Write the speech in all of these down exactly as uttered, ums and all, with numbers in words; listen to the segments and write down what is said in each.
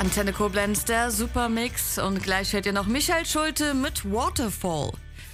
Antenne Koblenz, der Supermix. Und gleich hört ihr noch Michael Schulte mit Waterfall.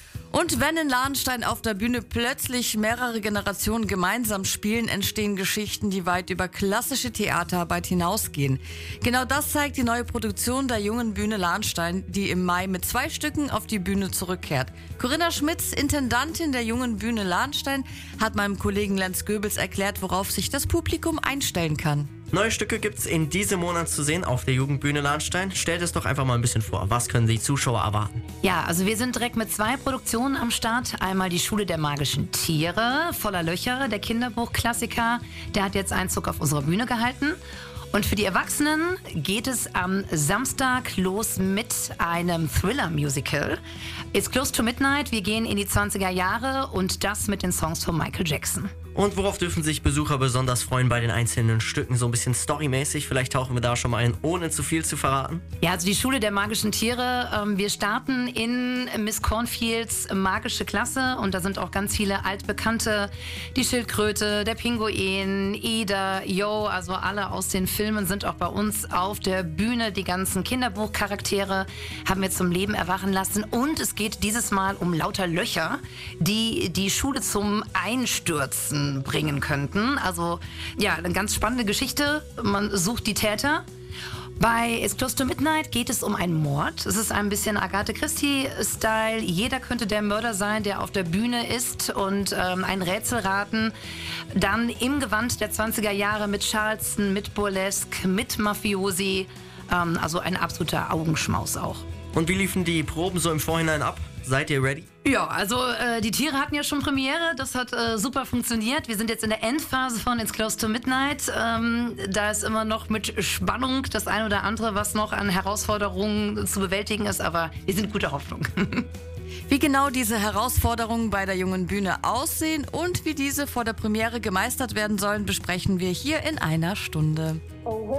Und wenn in Lahnstein auf der Bühne plötzlich mehrere Generationen gemeinsam spielen, entstehen Geschichten, die weit über klassische Theaterarbeit hinausgehen. Genau das zeigt die neue Produktion der Jungen Bühne Lahnstein, die im Mai mit zwei Stücken auf die Bühne zurückkehrt. Corinna Schmitz, Intendantin der Jungen Bühne Lahnstein, hat meinem Kollegen Lenz Goebels erklärt, worauf sich das Publikum einstellen kann. Neue Stücke gibt's in diesem Monat zu sehen auf der Jugendbühne Lahnstein. Stellt es doch einfach mal ein bisschen vor. Was können die Zuschauer erwarten? Ja, also wir sind direkt mit zwei Produktionen am Start. Einmal die Schule der magischen Tiere, voller Löcher, der Kinderbuchklassiker. Der hat jetzt Einzug auf unserer Bühne gehalten. Und für die Erwachsenen geht es am Samstag los mit einem Thriller-Musical. It's Close to Midnight. Wir gehen in die zwanziger Jahre und das mit den Songs von Michael Jackson. Und worauf dürfen sich Besucher besonders freuen bei den einzelnen Stücken? So ein bisschen storymäßig. Vielleicht tauchen wir da schon mal ein, ohne zu viel zu verraten. Ja, also die Schule der magischen Tiere. Ähm, wir starten in Miss Cornfields magische Klasse und da sind auch ganz viele altbekannte. Die Schildkröte, der Pinguin, Ida, Yo, also alle aus den Filmen sind auch bei uns auf der Bühne. Die ganzen Kinderbuchcharaktere haben wir zum Leben erwachen lassen. Und es geht dieses Mal um lauter Löcher, die die Schule zum Einstürzen bringen könnten. Also ja, eine ganz spannende Geschichte. Man sucht die Täter. Bei It's Close to Midnight geht es um einen Mord. Es ist ein bisschen Agatha Christie-Style. Jeder könnte der Mörder sein, der auf der Bühne ist und ähm, ein Rätsel raten. Dann im Gewand der zwanziger Jahre mit Charleston, mit Burlesque, mit Mafiosi. Ähm, also ein absoluter Augenschmaus auch. Und wie liefen die Proben so im Vorhinein ab? Seid ihr ready? Ja, also äh, die Tiere hatten ja schon Premiere, das hat äh, super funktioniert. Wir sind jetzt in der Endphase von It's Close to Midnight. Ähm, da ist immer noch mit Spannung das eine oder andere, was noch an Herausforderungen zu bewältigen ist, aber wir sind guter Hoffnung. Wie genau diese Herausforderungen bei der Jungen Bühne aussehen und wie diese vor der Premiere gemeistert werden sollen, besprechen wir hier in einer Stunde.